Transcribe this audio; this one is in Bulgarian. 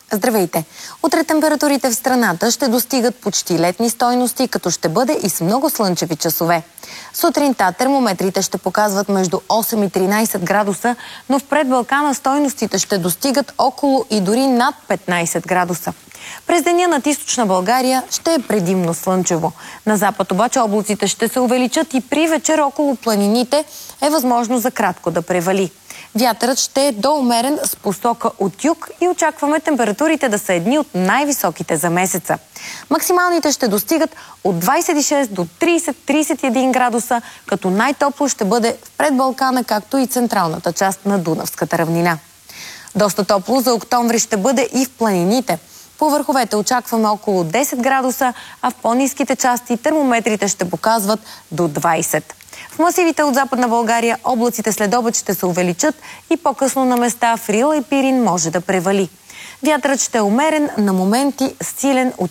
Здравейте! Утре температурите в страната ще достигат почти летни стойности, като ще бъде и с много слънчеви часове. Сутринта термометрите ще показват между 8 и 13 градуса, но в предбалкана стойностите ще достигат около и дори над 15 градуса. През деня над източна България ще е предимно слънчево. На запад обаче облаците ще се увеличат и при вечер около планините е възможно за кратко да превали. Вятърът ще е до умерен с посока от юг и очакваме температурите да са едни от най-високите за месеца. Максималните ще достигат от 26 до 30-31 градуса, като най-топло ще бъде в предбалкана, както и централната част на Дунавската равнина. Доста топло за октомври ще бъде и в планините. По върховете очакваме около 10 градуса, а в по-ниските части термометрите ще показват до 20. В масивите от Западна България облаците след обед ще се увеличат и по-късно на места в Рила и Пирин може да превали. Вятърът ще е умерен, на моменти силен от